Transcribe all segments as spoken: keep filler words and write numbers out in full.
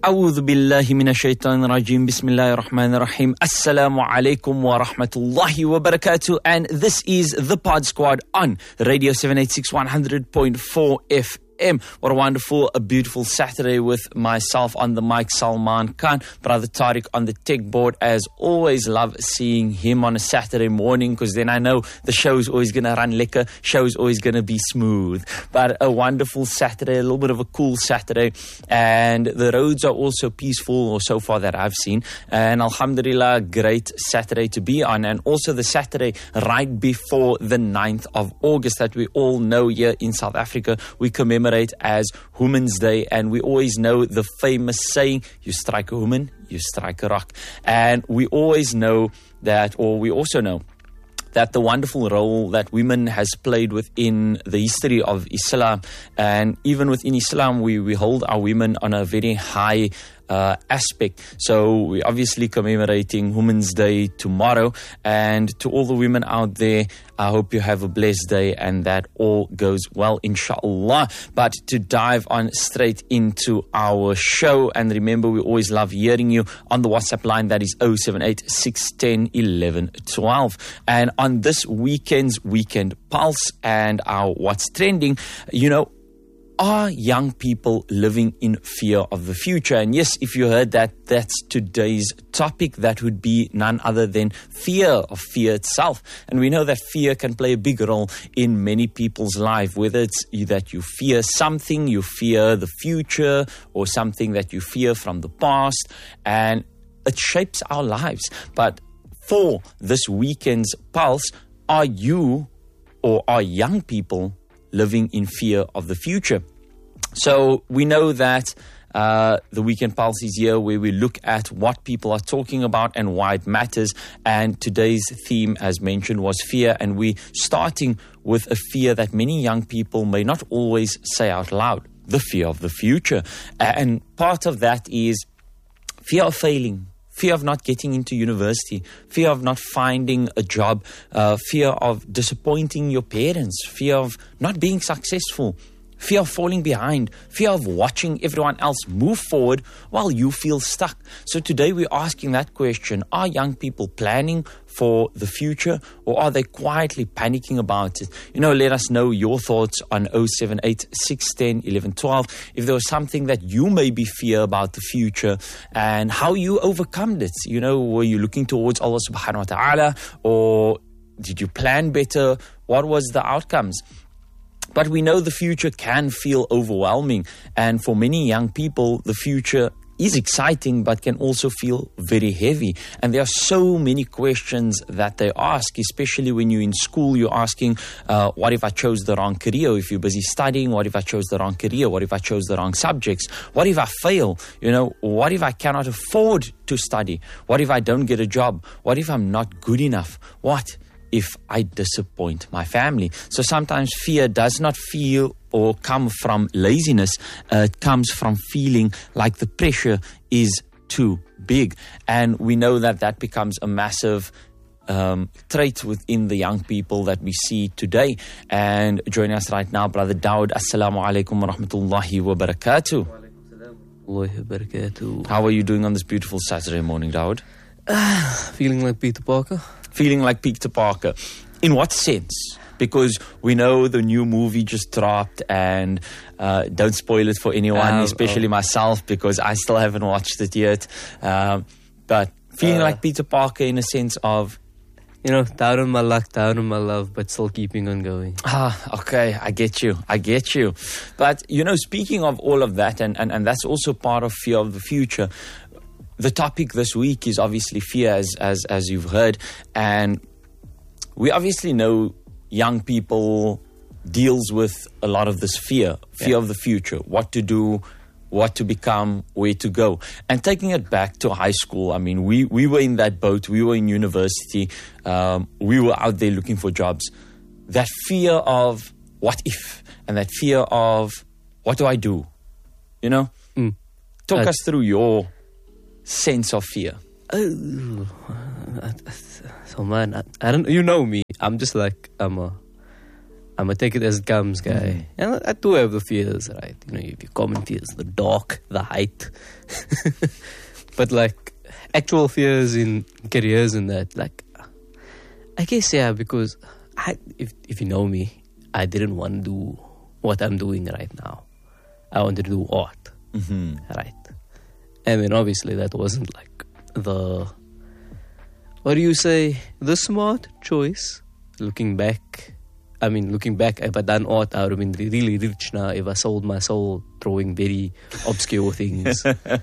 أعوذ بالله من الشيطان الرجيم بسم الله الرحمن الرحيم السلام عليكم ورحمة الله وبركاته. And this is the Pod Squad on Radio seven eighty-six one hundred point four F M. What a wonderful, a beautiful Saturday with myself on the mic, Salman Khan, Brother Tariq on the tech board. As always, love seeing him on a Saturday morning because then I know the show's always going to run lekker, show's always going to be smooth. But a wonderful Saturday, a little bit of a cool Saturday, and the roads are also peaceful, or so far that I've seen. And alhamdulillah, great Saturday to be on, and also the Saturday right before the ninth of August that we all know here in South Africa we commemorate as Women's Day, and we always know the famous saying, you strike a woman, you strike a rock. And we always know that, or we also know that the wonderful role that women has played within the history of Islam, and even within Islam we, we hold our women on a very high Uh, aspect. So we're obviously commemorating Women's Day tomorrow, and to all the women out there, I hope you have a blessed day and that all goes well, inshallah. But to dive on straight into our show, and remember, we always love hearing you on the WhatsApp line that is oh seven eight, six one oh, eleven twelve. And on this weekend's Weekend Pulse and our What's Trending, you know, are young people living in fear of the future? And yes, if you heard that, that's today's topic. That would be none other than fear of fear itself. And we know that fear can play a big role in many people's life, whether it's that you fear something, you fear the future, or something that you fear from the past, and it shapes our lives. But for this weekend's Pulse, are you or are young people living in fear of the future? So we know that uh, the Weekend Pulse is here, where we look at what people are talking about and why it matters. And today's theme, as mentioned, was fear. And we're starting with a fear that many young people may not always say out loud, the fear of the future. And part of that is fear of failing, fear of not getting into university, fear of not finding a job, uh, fear of disappointing your parents, fear of not being successful, fear of falling behind, fear of watching everyone else move forward while you feel stuck. So today we're asking that question: are young people planning for the future, or are they quietly panicking about it? You know, let us know your thoughts on oh seven eight, six one oh, eleven twelve. If there was something that you maybe fear about the future and how you overcome it. You know, were you looking towards Allah subhanahu wa ta'ala, or did you plan better? What was the outcomes? But we know the future can feel overwhelming, and for many young people, the future is exciting but can also feel very heavy. And there are so many questions that they ask, especially when you're in school. You're asking, uh, what if I chose the wrong career? If you're busy studying, what if I chose the wrong career? What if I chose the wrong subjects? What if I fail? You know, what if I cannot afford to study? What if I don't get a job? What if I'm not good enough? What if I disappoint my family? So sometimes fear does not feel or come from laziness. Uh, it comes from feeling like the pressure is too big. And we know that that becomes a massive um, trait within the young people that we see today. And joining us right now, Brother Dawood. Assalamu alaikum wa rahmatullahi wa barakatuh. How are you doing on this beautiful Saturday morning, Dawood? Uh, feeling like Peter Parker. Feeling like Peter Parker. In what sense? Because we know the new movie just dropped, and uh, don't spoil it for anyone, um, especially oh. myself, because I still haven't watched it yet. Um, but feeling uh, like Peter Parker in a sense of, you know, down on my luck, down on my love, but still keeping on going. Ah, okay, I get you, I get you. But, you know, speaking of all of that, and, and, and that's also part of fear of the future, the topic this week is obviously fear, as, as, as you've heard. And we obviously know young people deals with a lot of this fear, fear yeah. of the future, what to do, what to become, where to go. And taking it back to high school, I mean, we, we were in that boat, we were in university, um, we were out there looking for jobs. That fear of what if, and that fear of what do I do, you know? Mm. Talk uh, us through your sense of fear. Oh, so man, I, I don't. You know me. I'm just like I'm a. I'm gonna take it as it comes, guy. Mm. And I do have the fears, right? You know, you have your common fears, the dark, the height. But like actual fears in careers and that, like, I guess, yeah, because I, if if you know me, I didn't want to do what I'm doing right now. I wanted to do art, mm-hmm. right? And then obviously that wasn't like the, what do you say, the smart choice. Looking back, I mean, looking back, if I'd done art, I would have been really rich now if I sold my soul drawing very obscure things.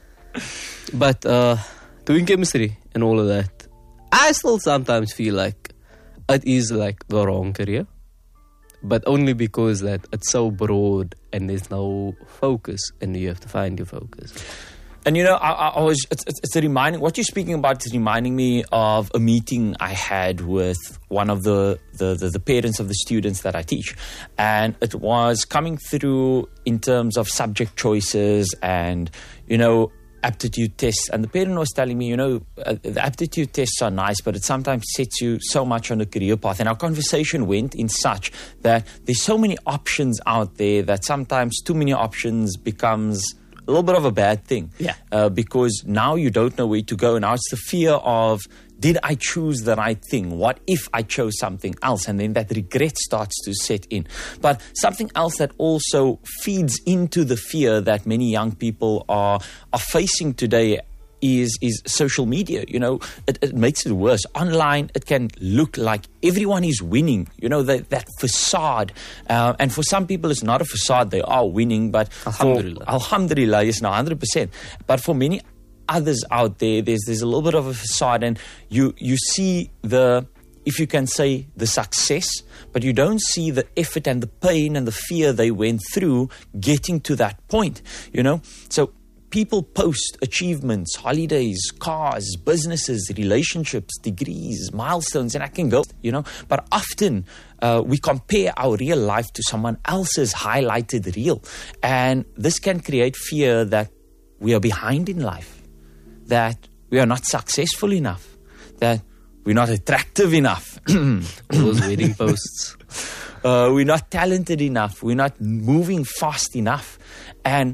But uh, doing chemistry and all of that, I still sometimes feel like it is like the wrong career. But only because that it's so broad and there's no focus and you have to find your focus. And you know, I, I was, it's, it's, it's a reminding, what you're speaking about is reminding me of a meeting I had with one of the, the, the, the parents of the students that I teach. And it was coming through in terms of subject choices and, you know, aptitude tests. And the parent was telling me, you know, uh, the aptitude tests are nice, but it sometimes sets you so much on a career path. And our conversation went in such that there's so many options out there that sometimes too many options becomes a little bit of a bad thing. Yeah. Uh, because now you don't know where to go. Now it's the fear of, did I choose the right thing? What if I chose something else? And then that regret starts to set in. But something else that also feeds into the fear that many young people are are facing today is is social media. You know, it, it makes it worse. Online, it can look like everyone is winning. You know, that, that facade. Uh, and for some people, it's not a facade. They are winning. But Alhamdulillah. For, Alhamdulillah, yes, no, one hundred percent. But for many others out there, there's there's a little bit of a facade, and you you see the, if you can say, the success, but you don't see the effort and the pain and the fear they went through getting to that point, you know. So people post achievements, holidays, cars, businesses, relationships, degrees, milestones, and I can go, you know. But often uh, we compare our real life to someone else's highlighted reel, and this can create fear that we are behind in life, that we are not successful enough, that we're not attractive enough. All those wedding posts. Uh, we're not talented enough. We're not moving fast enough. And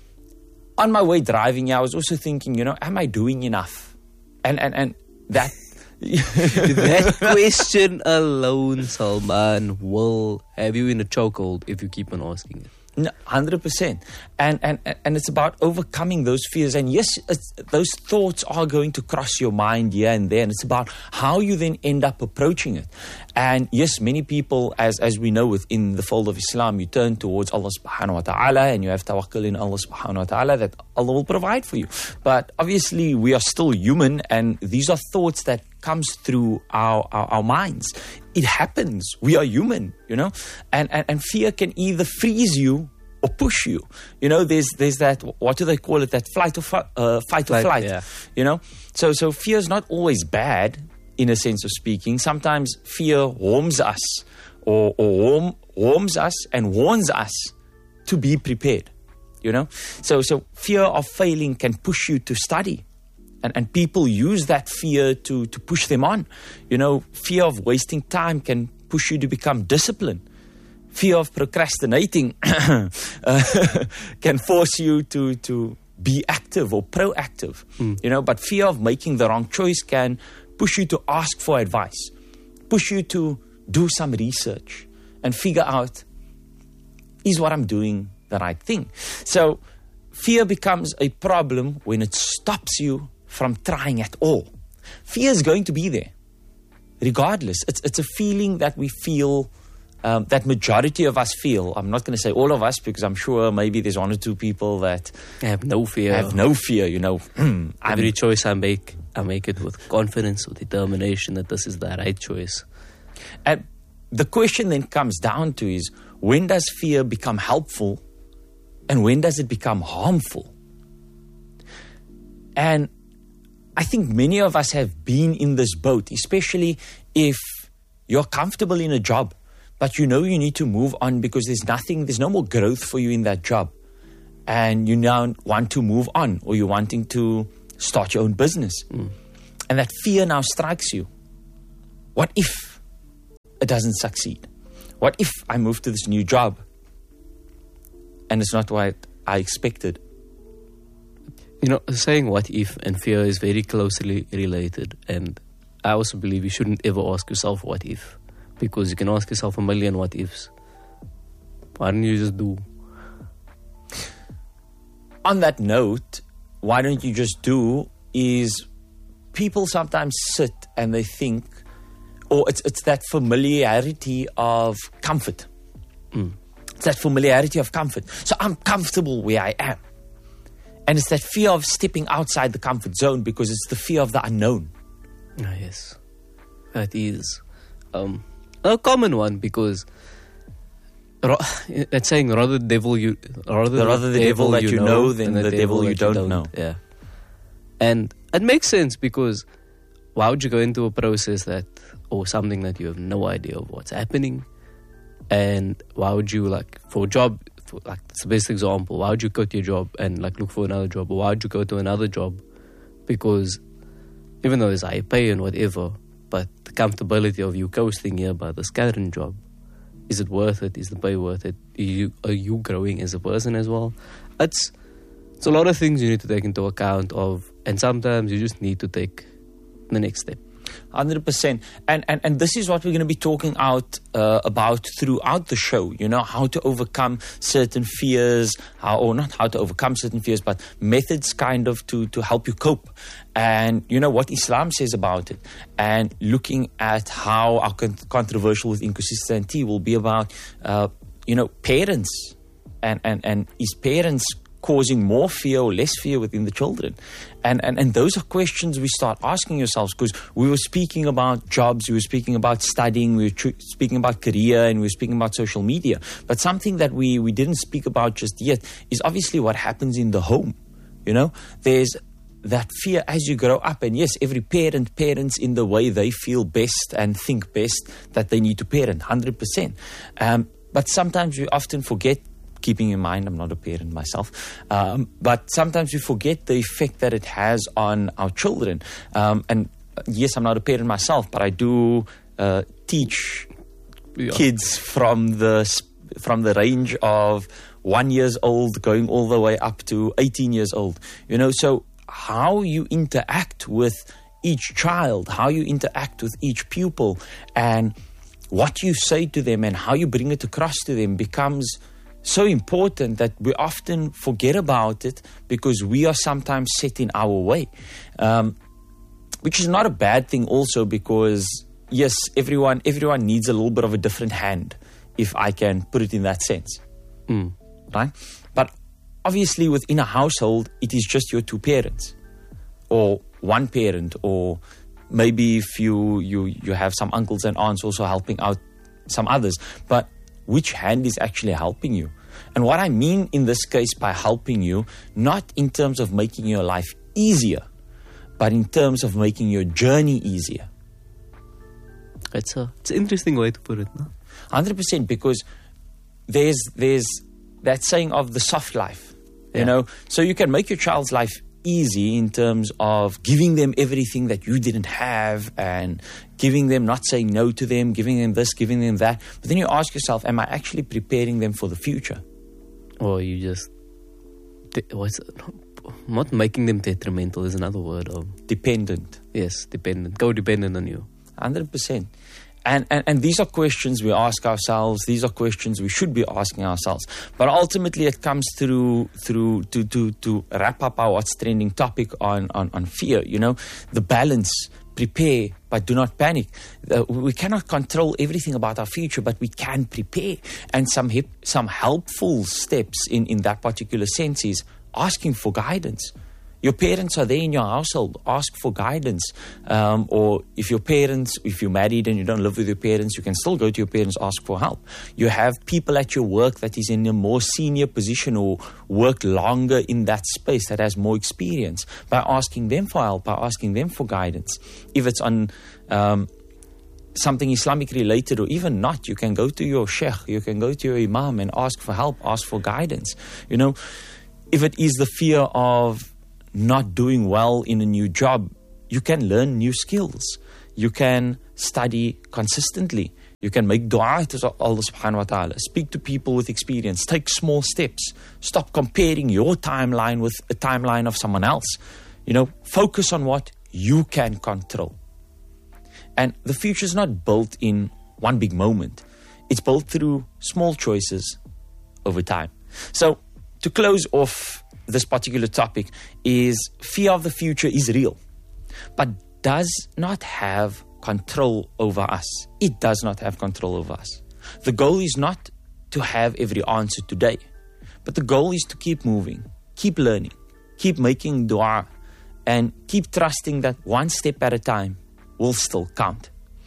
on my way driving, I was also thinking, you know, am I doing enough? And and, and that... That question alone, Salman, will have you in a chokehold if you keep on asking it. No, one hundred percent. And, and, and it's about overcoming those fears. And yes, it's, those thoughts are going to cross your mind here and there. And it's about how you then end up approaching it. And yes, many people, as, as we know within the fold of Islam, you turn towards Allah subhanahu wa ta'ala and you have tawakkul in Allah subhanahu wa ta'ala that Allah will provide for you. But obviously we are still human, and these are thoughts that comes through our, our, our minds. It happens. We are human, you know, and, and, and fear can either freeze you or push you. You know, there's there's that, what do they call it, that flight or fi- uh, fight or Flight, flight, yeah. you know. So so fear is not always bad in a sense of speaking. Sometimes fear warms us or, or warm, warms us and warns us to be prepared, you know. So so fear of failing can push you to study. And, and people use that fear to, to push them on. You know, fear of wasting time can push you to become disciplined. Fear of procrastinating uh, can force you to, to be active or proactive. Mm. You know, but fear of making the wrong choice can push you to ask for advice, push you to do some research and figure out, is what I'm doing the right thing? So fear becomes a problem when it stops you from trying at all. Fear is going to be there, regardless. It's it's a feeling that we feel, um, that majority of us feel. I'm not going to say all of us, because I'm sure maybe there's one or two people that have no fear. Have no fear, you know. Every choice I make, I make it with confidence, with determination that this is the right choice. And the question then comes down to is, when does fear become helpful and when does it become harmful? And I think many of us have been in this boat, especially if you're comfortable in a job, but you know you need to move on because there's nothing, there's no more growth for you in that job. And you now want to move on, or you're wanting to start your own business. Mm. And that fear now strikes you. What if it doesn't succeed? What if I move to this new job and it's not what I expected? You know, saying what if and fear is very closely related. And I also believe you shouldn't ever ask yourself what if. Because you can ask yourself a million what ifs. Why don't you just do? On that note, why don't you just do is people sometimes sit and they think, or it's it's that familiarity of comfort. Mm. It's that familiarity of comfort. So I'm comfortable where I am. And it's that fear of stepping outside the comfort zone because it's the fear of the unknown. Ah, yes. That is um, a common one because ro- it's saying rather the devil you rather, rather the devil, devil that you know, know than the, the devil, devil you don't, don't know. Yeah. And it makes sense because why would you go into a process that or something that you have no idea of what's happening? And why would you, like, for a job, for, like, it's the best example, why would you quit your job and, like, look for another job? Or why would you go to another job? Because even though there's high pay and whatever, but the comfortability of you coasting here by this current job, is it worth it? Is the pay worth it? Are you, are you growing as a person as well? It's, it's a lot of things you need to take into account of, and sometimes you just need to take the next step. one hundred percent. And, and and this is what we're going to be talking out uh, about throughout the show. You know, how to overcome certain fears, how, or not how to overcome certain fears, but methods kind of to, to help you cope. And, you know, what Islam says about it. And looking at how our con- controversial with inconsistency will be about, uh, you know, parents. And, and, and is parents causing more fear or less fear within the children? And, and and those are questions we start asking ourselves, because we were speaking about jobs, we were speaking about studying, we were tr- speaking about career, and we were speaking about social media. But something that we, we didn't speak about just yet is obviously what happens in the home. You know, there's that fear as you grow up. And yes, every parent parents in the way they feel best and think best that they need to parent, one hundred percent. Um, but sometimes we often forget, keeping in mind I'm not a parent myself, um, but sometimes we forget the effect that it has on our children. Um, and yes, I'm not a parent myself, but I do uh, teach yeah. kids from the from the range of one years old going all the way up to eighteen years old. You know, so how you interact with each child, how you interact with each pupil, and what you say to them and how you bring it across to them becomes so important that we often forget about it because we are sometimes set in our way, um, which is not a bad thing also, because yes, everyone everyone needs a little bit of a different hand, if I can put it in that sense. Mm. Right? But obviously within a household, it is just your two parents or one parent, or maybe if you, you, you have some uncles and aunts also helping out some others. But which hand is actually helping you? And what I mean in this case by helping you, not in terms of making your life easier, but in terms of making your journey easier. It's a it's an interesting way to put it, no? one hundred percent, because there's there's that saying of the soft life, you yeah. know. So you can make your child's life easy in terms of giving them everything that you didn't have, and giving them, not saying no to them, giving them this, giving them that. But then you ask yourself, am I actually preparing them for the future? Or you just, what's it? Not making them detrimental is another word. Of dependent. Yes, dependent. Codependent on you. one hundred percent. And, and and these are questions we ask ourselves. These are questions we should be asking ourselves. But ultimately, it comes through through to to to wrap up our what's trending topic on on on fear. You know, the balance. Prepare, but do not panic. Uh, we cannot control everything about our future, but we can prepare. And some hip, some helpful steps in in that particular sense is asking for guidance. Your parents are there in your household. Ask for guidance. Um, or if your parents, if you're married and you don't live with your parents, you can still go to your parents, ask for help. You have people at your work that is in a more senior position or work longer in that space that has more experience. By asking them for help, by asking them for guidance. If it's on um, something Islamic related or even not, you can go to your sheikh, you can go to your imam and ask for help, ask for guidance. You know, if it is the fear of not doing well in a new job, you can learn new skills. You can study consistently. You can make dua to Allah subhanahu wa ta'ala. Speak to people with experience. Take small steps. Stop comparing your timeline with a timeline of someone else. You know, focus on what you can control. And the future is not built in one big moment. It's built through small choices over time. So, to close off this particular topic is fear of the future is real, but does not have control over us. It does not have control over us. The goal is not to have every answer today, but the goal is to keep moving, keep learning, keep making dua, and keep trusting that one step at a time will still count.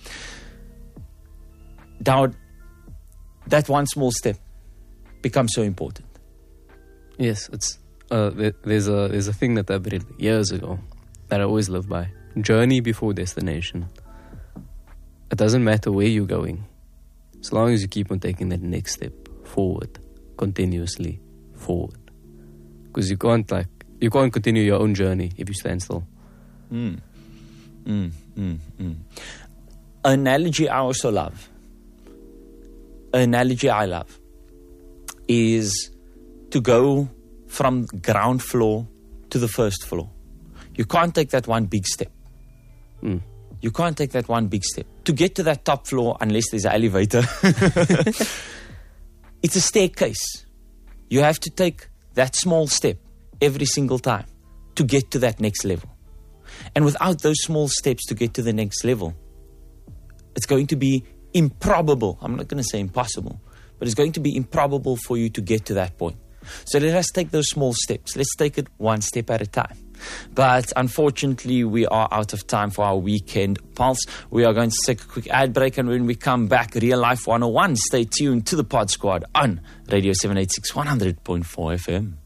Now, that one small step becomes so important. Yes, it's uh, there, there's a there's a thing that I read years ago that I always live by: journey before destination. It doesn't matter where you're going, as long as you keep on taking that next step forward, continuously forward. Because you can't like you can't continue your own journey if you stand still. Mm. Mm, mm, mm. An analogy I also love. An analogy I love is to go from ground floor to the first floor. You can't take that one big step. Mm. You can't take that one big step. To get to that top floor, unless there's an elevator, it's a staircase. You have to take that small step every single time to get to that next level. And without those small steps to get to the next level, it's going to be improbable. I'm not going to say impossible, but it's going to be improbable for you to get to that point. So let us take those small steps. Let's take it one step at a time. But unfortunately, we are out of time for our weekend pulse. We are going to take a quick ad break, and when we come back, Real Life one oh one. Stay tuned to the Pod Squad on Radio seven eighty-six, one hundred point four F M.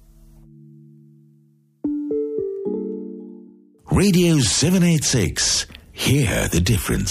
Radio seven eighty-six. Hear the difference.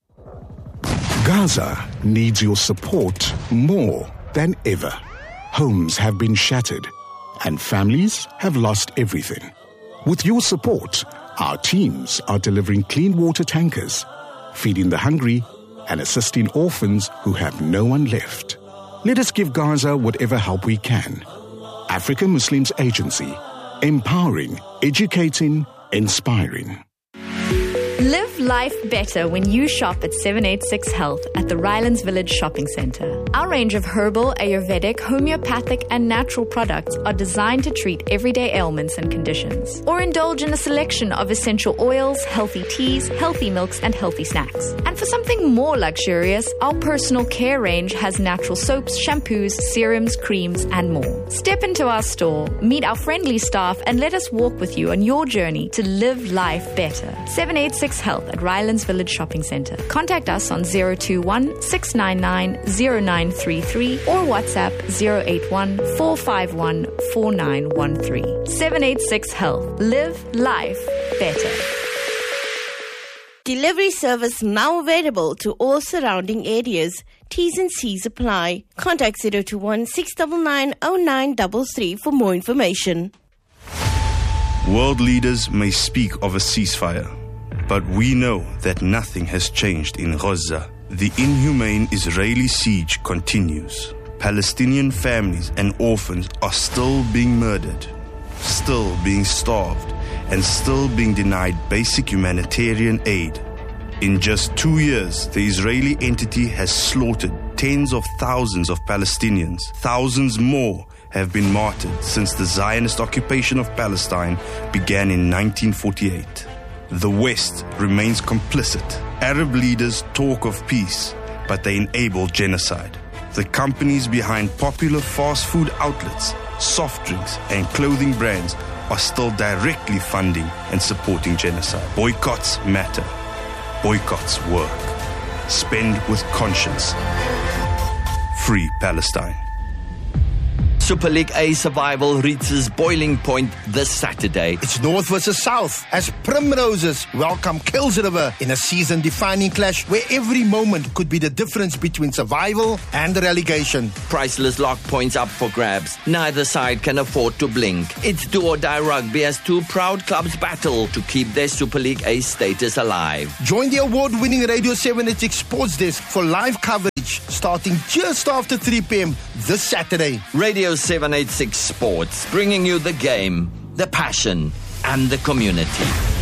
Gaza needs your support more than ever. Homes have been shattered and families have lost everything. With your support, our teams are delivering clean water tankers, feeding the hungry, and assisting orphans who have no one left. Let us give Gaza whatever help we can. African Muslims Agency, empowering, educating, inspiring. Live life better when you shop at seven eighty-six Health at the Rylands Village Shopping Centre. Our range of herbal, Ayurvedic, homeopathic and natural products are designed to treat everyday ailments and conditions. Or indulge in a selection of essential oils, healthy teas, healthy milks and healthy snacks. And for something more luxurious, our personal care range has natural soaps, shampoos, serums, creams and more. Step into our store, meet our friendly staff and let us walk with you on your journey to live life better. seven eighty-six Health at Rylands Village Shopping Centre. Contact us on zero two one, six nine nine, zero nine three three or WhatsApp zero eight one, four five one, four nine one three. seven eighty-six Health. Live life better. Delivery service now available to all surrounding areas. T's and C's apply. Contact zero two one, six nine nine, zero nine three three for more information. World leaders may speak of a ceasefire, but we know that nothing has changed in Gaza. The inhumane Israeli siege continues. Palestinian families and orphans are still being murdered, still being starved, and still being denied basic humanitarian aid. In just two years, the Israeli entity has slaughtered tens of thousands of Palestinians. Thousands more have been martyred since the Zionist occupation of Palestine began in nineteen forty-eight. The West remains complicit. Arab leaders talk of peace, but they enable genocide. The companies behind popular fast food outlets, soft drinks, and clothing brands are still directly funding and supporting genocide. Boycotts matter. Boycotts work. Spend with conscience. Free Palestine. Super League A survival reaches boiling point this Saturday. It's North versus South as Primroses welcome Kills River in a season-defining clash where every moment could be the difference between survival and relegation. Priceless lock points up for grabs. Neither side can afford to blink. It's do or die rugby as two proud clubs battle to keep their Super League A status alive. Join the award-winning Radio seven eighty-six Sports Desk for live coverage starting just after three p.m. this Saturday. Radio seven eighty-six Sports, bringing you the game, the passion, and the community.